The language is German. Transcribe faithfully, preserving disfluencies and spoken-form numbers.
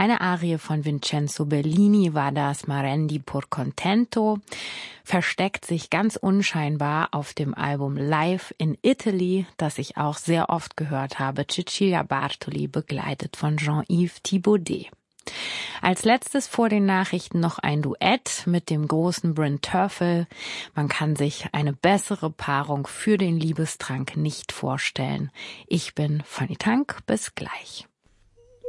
Eine Arie von Vincenzo Bellini war das M'arrendi por contento, versteckt sich ganz unscheinbar auf dem Album Live in Italy, das ich auch sehr oft gehört habe, Cecilia Bartoli, begleitet von Jean-Yves Thibaudet. Als letztes vor den Nachrichten noch ein Duett mit dem großen Bryn Terfel. Man kann sich eine bessere Paarung für den Liebestrank nicht vorstellen. Ich bin Fanny Tank, bis gleich.